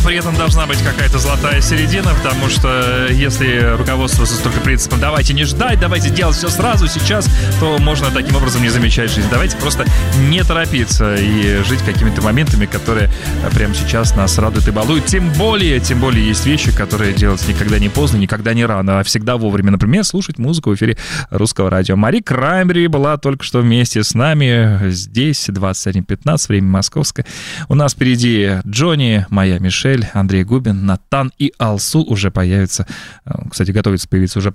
при этом должна быть какая-то золотая середина, потому что если руководствоваться только принципом «давайте не ждать, давайте делать все сразу, сейчас», то можно таким образом не замечать жизнь. Давайте просто не торопиться и жить какими-то моментами, которые прямо сейчас нас радуют и балуют. Тем более есть вещи, которые делать никогда не поздно, никогда не рано, а всегда вовремя. Например, слушать музыку в эфире Русского радио. Мари Краймбрери была только что вместе с нами. Здесь 21:15, время московское. У нас впереди Джонни, моя Мишель, Андрей Губин, Натан и Алсу уже появятся. Кстати, готовится появиться уже